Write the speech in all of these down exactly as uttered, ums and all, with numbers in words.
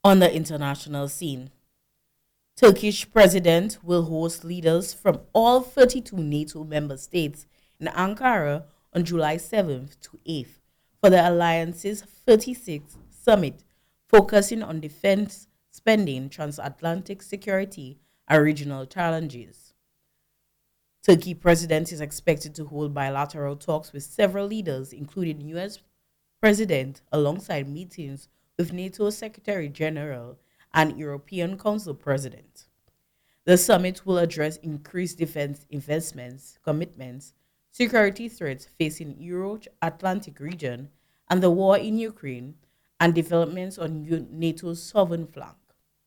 On the international scene, Turkish president will host leaders from all thirty-two NATO member states in Ankara on July seventh to eighth for the alliance's thirty-sixth summit, focusing on defense spending, transatlantic security, and regional challenges. Turkey president is expected to hold bilateral talks with several leaders, including U S President, alongside meetings with NATO Secretary General and European Council President. The summit will address increased defense investments, commitments, security threats facing Euro-Atlantic region, and the war in Ukraine, and developments on NATO's southern flank.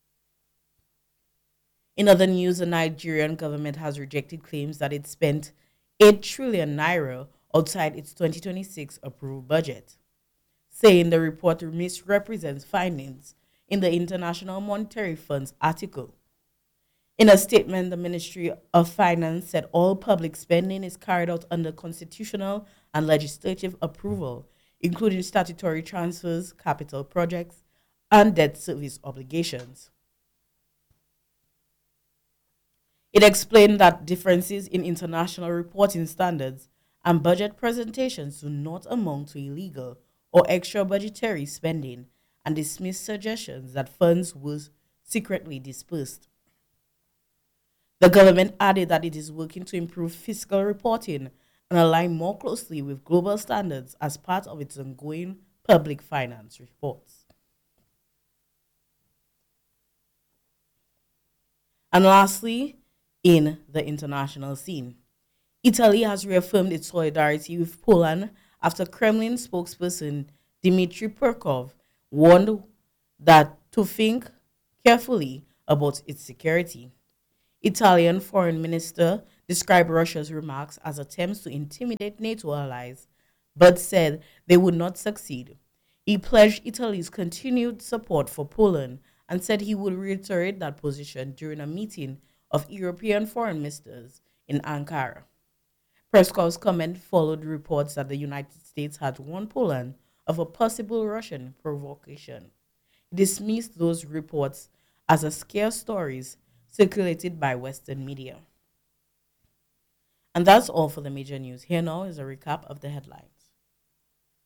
In other news, the Nigerian government has rejected claims that it spent eight trillion naira outside its twenty twenty-six approved budget, saying the report misrepresents findings in the International Monetary Fund's article. In a statement, the Ministry of Finance said all public spending is carried out under constitutional and legislative approval, including statutory transfers, capital projects, and debt service obligations. It explained that differences in international reporting standards and budget presentations do not amount to illegal or extra budgetary spending, and dismissed suggestions that funds were secretly dispersed. The government added that it is working to improve fiscal reporting and align more closely with global standards as part of its ongoing public finance reports. And lastly, in the international scene, Italy has reaffirmed its solidarity with Poland after Kremlin spokesperson Dmitry Peskov warned that to think carefully about its security. Italian Foreign Minister described Russia's remarks as attempts to intimidate NATO allies, but said they would not succeed. He pledged Italy's continued support for Poland and said he would reiterate that position during a meeting of European foreign ministers in Ankara. Peskov's comment followed reports that the United States had warned Poland of a possible Russian provocation. He dismissed those reports as a scare stories circulated by Western media. And that's all for the major news. Here now is a recap of the headlines.